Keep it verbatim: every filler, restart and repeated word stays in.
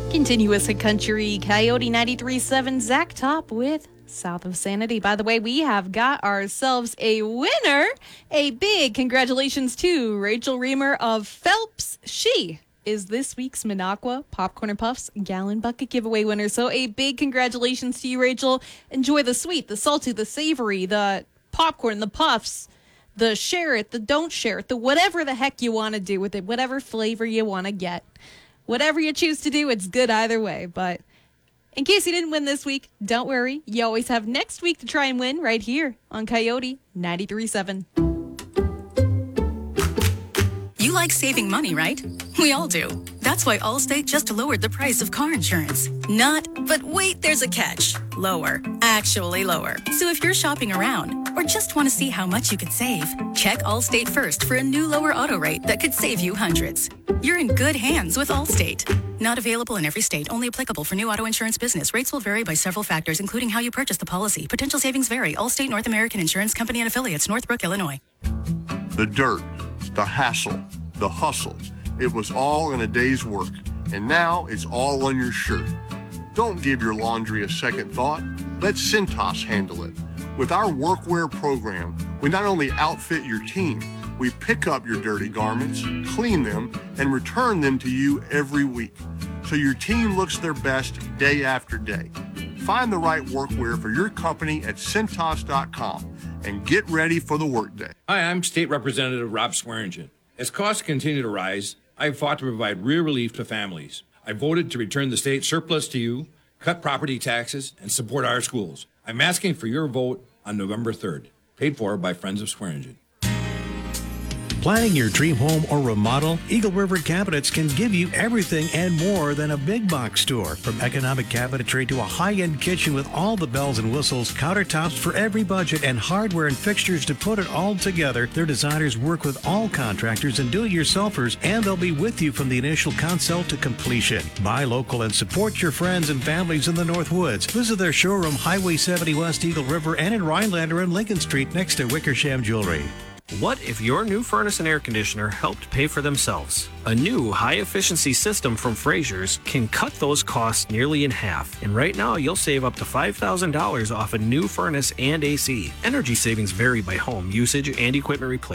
Continuous Country, Coyote ninety-three point seven, Zach Top with South of Sanity. By the way, we have got ourselves a winner. A big congratulations to Rachel Reamer of Phelps. She is this week's Minocqua Popcorn and Puffs Gallon Bucket Giveaway winner. So a big congratulations to you, Rachel. Enjoy the sweet, the salty, the savory, the popcorn, the puffs, the share it, the don't share it, the whatever the heck you want to do with it, whatever flavor you want to get. Whatever you choose to do, it's good either way. But in case you didn't win this week, don't worry. You always have next week to try and win right here on Coyote ninety-three point seven. You like saving money, right? We all do. That's why Allstate just lowered the price of car insurance. Not, but wait, there's a catch. Lower. Actually lower. So if you're shopping around or just want to see how much you could save, check Allstate first for a new lower auto rate that could save you hundreds. You're in good hands with Allstate. Not available in every state. Only applicable for new auto insurance business. Rates will vary by several factors, including how you purchase the policy. Potential savings vary. Allstate North American Insurance Company and Affiliates, Northbrook, Illinois. The dirt, the hassle, the hustle. It was all in a day's work, and now it's all on your shirt. Don't give your laundry a second thought. Let Cintas handle it. With our workwear program, we not only outfit your team, we pick up your dirty garments, clean them, and return them to you every week, so your team looks their best day after day. Find the right workwear for your company at Cintas dot com and get ready for the workday. Hi, I'm State Representative Rob Swearingen. As costs continue to rise, I've fought to provide real relief to families. I voted to return the state surplus to you, cut property taxes, and support our schools. I'm asking for your vote on November third, paid for by Friends of Swearingen. Planning your dream home or remodel? Eagle River Cabinets can give you everything and more than a big box store. From economic cabinetry to a high-end kitchen with all the bells and whistles, countertops for every budget, and hardware and fixtures to put it all together, their designers work with all contractors and do-it-yourselfers, and they'll be with you from the initial consult to completion. Buy local and support your friends and families in the North Woods. Visit their showroom, Highway seventy West, Eagle River, and in Rhinelander and Lincoln Street next to Wickersham Jewelry. What if your new furnace and air conditioner helped pay for themselves? A new high-efficiency system from Fraser's can cut those costs nearly in half. And right now, you'll save up to five thousand dollars off a new furnace and A C. Energy savings vary by home, usage, and equipment replacement.